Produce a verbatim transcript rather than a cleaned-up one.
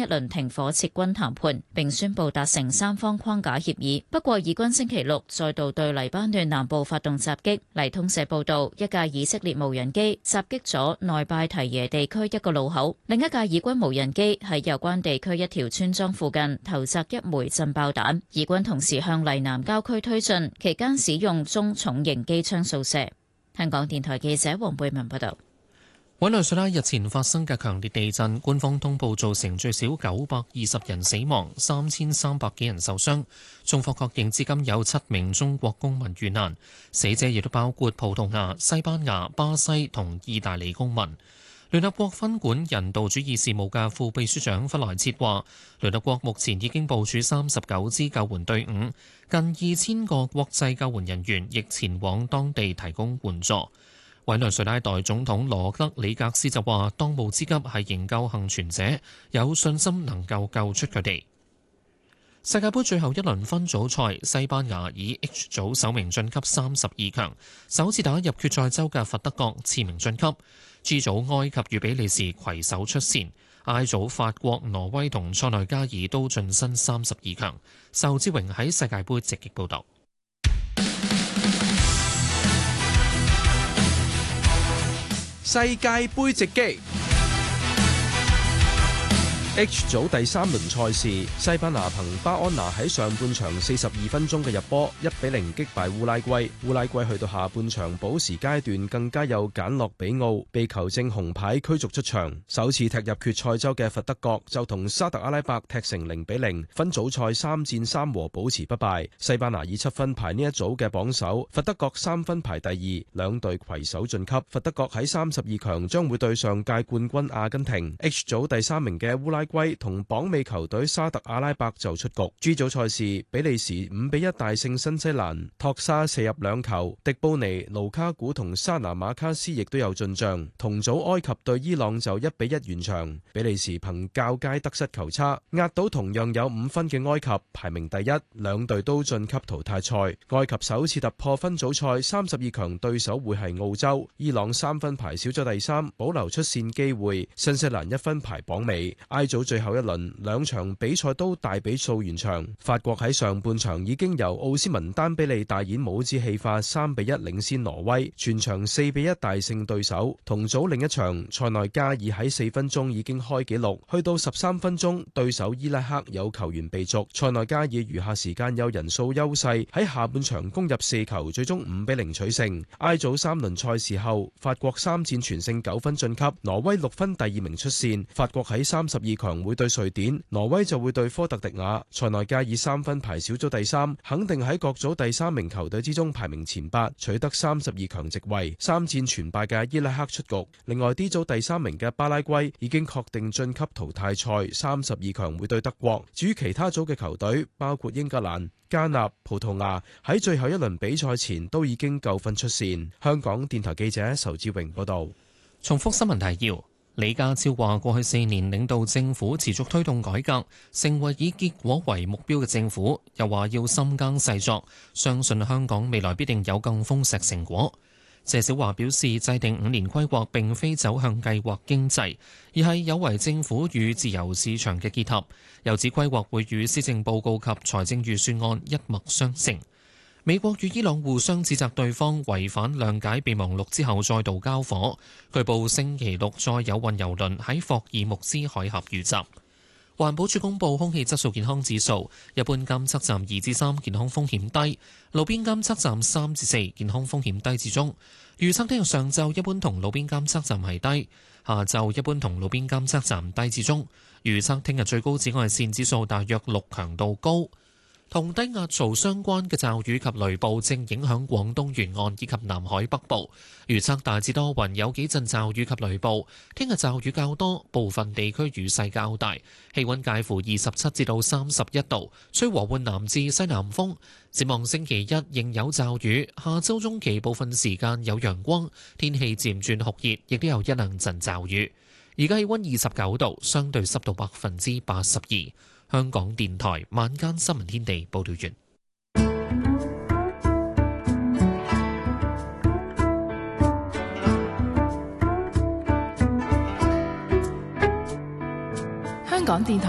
一輪停火撤軍談判，並宣布達成三方框架協議。不過，以軍星期六再度對黎巴嫩南部發動襲擊。黎通社報道，一架以色列無人機襲擊咗內拜提耶地區一個路口，另一架以軍無人機喺有關地區一條村莊附近投擲一枚震爆彈。以軍同時向黎南郊區推進，期間使用中重型機槍掃射。香港電台記者黃貝文報道。 委內瑞拉日前發生嘅強烈地震，官方通報造成最少九百二十人死亡，三千三百幾人受傷。中方確認至今有七名中國公民遇難，死者亦都包括葡萄牙、西班牙、巴西同意大利公民。聯合國分管人道主義事務嘅副秘書長弗萊切話，聯合國目前已經部署三十九支救援隊伍，近二千個國際救援人員亦前往當地提供援助。委內瑞拉代總統羅德里格斯就話，當務之急係營救幸存者，有信心能夠救出佢哋。世界盃最後一輪分組賽，西班牙以 H 組首名晉級三十二強，首次打入決賽周嘅佛德國次名晉級。G 組埃及與比利時攜手出線，I 組法國、挪威同塞內加爾都晉身三十二強。仇志榮喺世界盃直擊報導。 世界盃直擊 H 組第三輪賽事，西班牙憑巴安拿喺上半場四十二分鐘嘅入波，一比零擊敗烏拉圭。烏拉圭去到下半場補時階段，更加有簡諾比奧被球證紅牌驅逐出場。首次踢入決賽周嘅佛德國就同沙特阿拉伯踢成零比零，分組賽三戰三和保持不敗。西班牙以七分排呢一組嘅榜首，佛德國三分排第二，兩隊攜手晉級。佛德國喺三十二強將會對上屆冠軍阿根廷。H 組第三名嘅烏拉圭同榜尾球隊沙特阿拉伯就出局。G 組賽事，比利時五比一大勝新西蘭，托沙射入兩球，迪布尼、盧卡古同沙拿馬卡斯亦都有進賬。同組埃及對伊朗就一比一完場，比利時憑較佳得失球差壓倒同樣有五分嘅埃及，排名第一，兩隊都晉級淘汰賽。埃及首次突破分組賽三十二強，對手會係澳洲。伊朗三分排小組第三，保留出線機會。新西蘭一分排榜尾。I 組最後一輪兩場比賽都大比數完場，法國喺上半場已經由奧斯文丹比利大演帽子戲法，三比一領先挪威，全場四比一大勝對手。同組另一場，塞內加爾喺四分鐘已經開紀錄，去到十三分鐘，對手伊拉克有球員被逐，塞內加爾餘下時間有人數優勢，喺下半場攻入四球，最終五比零取勝。I 組三輪賽事後，法國三戰全勝九分晉級，挪威六分第二名出線。法國喺三十二強會對瑞典，挪威就會對科特迪瓦。塞內加爾三分排小組第三，肯定喺各組第三名球隊之中排名前八，取得三十二強席位。三戰全敗嘅伊拉克出局。另外 D 組第三名嘅巴拉圭已經確定晉級淘汰賽，三十二強會對德國。至於其他組嘅球隊，包括英格蘭、加納、葡萄牙，喺最後一輪比賽前都已經夠分出線。香港電台記者仇志榮報道。 重複新聞提要。李家超話：過去四年領導政府持續推動改革，成為以結果為目標嘅政府。又話要深耕細作，相信香港未來必定有更豐碩成果。謝小華表示，制定五年規劃並非走向計劃經濟，而係有為政府與自由市場嘅結合。又指規劃會與施政報告及財政預算案一脈相承。美國與伊朗互相指責對方違反諒解備忘錄之後再度交火，據報星期六再有運油輪喺霍爾木茲海峽遇襲。環保署公布空氣質素健康指數，一般監測站二至三，健康風險低；路邊監測站三至四，健康風險低至中。預測聽日上晝一般同路邊監測站係低，下晝一般同路邊監測站低至中。預測聽日最高紫外線指數大約六，強度高。同低壓槽相關嘅驟雨及雷暴正影響廣東沿岸以及南海北部，預測大致多雲，有幾陣驟雨及雷暴。聽日驟雨較多，部分地區雨勢較大，氣溫介乎二十七至到三十一度，吹和緩南至西南風。展望星期一仍有驟雨，下周中期部分時間有陽光，天氣漸轉酷熱，亦都有一兩陣驟雨。而家氣溫二十九度，相對濕度百分之八十二。香港電台晚間新聞天地報道完。 香港電台